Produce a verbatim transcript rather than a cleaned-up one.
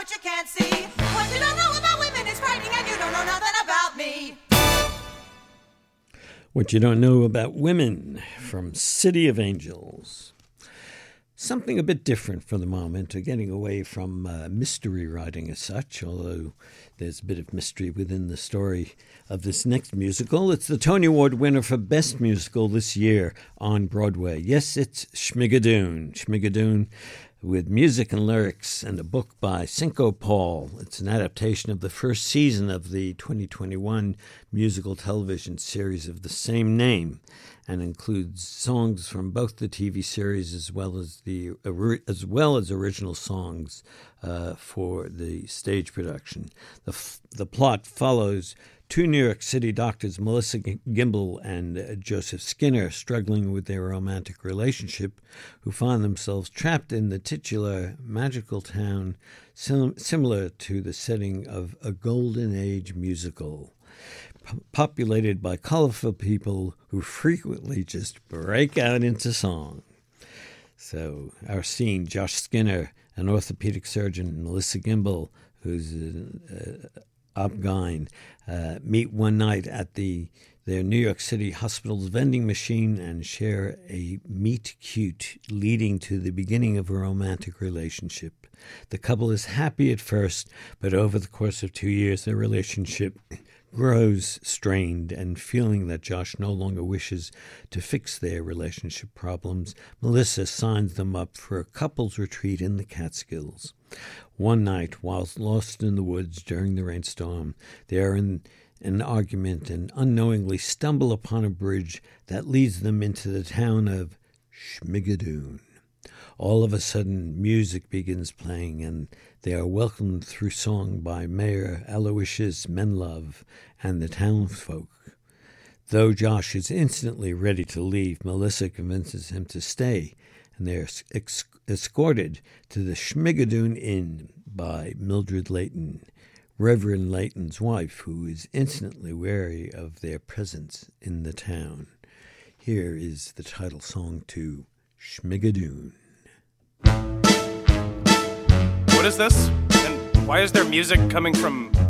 what you can't see. What you don't know about women is frightening, and you don't know nothing about me. What You Don't Know About Women from City of Angels. Something a bit different for the moment, uh, getting away from uh, mystery writing as such, although there's a bit of mystery within the story of this next musical. It's the Tony Award winner for Best Musical this year on Broadway. Yes, it's Schmigadoon. Schmigadoon, with music and lyrics and a book by Cinco Paul. It's an adaptation of the first season of the twenty twenty-one musical television series of the same name, and includes songs from both the T V series as well as the as well as original songs uh, for the stage production. The f- the plot follows two New York City doctors, Melissa Gimble and uh, Joseph Skinner, struggling with their romantic relationship, who find themselves trapped in the titular magical town, sim- similar to the setting of a Golden Age musical, p- populated by colorful people who frequently just break out into song. So our scene, Josh Skinner, an orthopedic surgeon, Melissa Gimble, who's a, a Obgyn, uh, meet one night at the their New York City hospital's vending machine and share a meet-cute leading to the beginning of a romantic relationship. The couple is happy at first, but over the course of two years, their relationship grows strained, and feeling that Josh no longer wishes to fix their relationship problems, Melissa signs them up for a couples retreat in the Catskills. One night, whilst lost in the woods during the rainstorm, they are in an argument and unknowingly stumble upon a bridge that leads them into the town of Schmigadoon. All of a sudden, music begins playing, and they are welcomed through song by Mayor Aloysius Menlove and the townsfolk. Though Josh is instantly ready to leave, Melissa convinces him to stay, and they are ex- escorted to the Schmigadoon Inn by Mildred Layton, Reverend Layton's wife, who is instantly wary of their presence in the town. Here is the title song to Schmigadoon. What is this? And why is there music coming from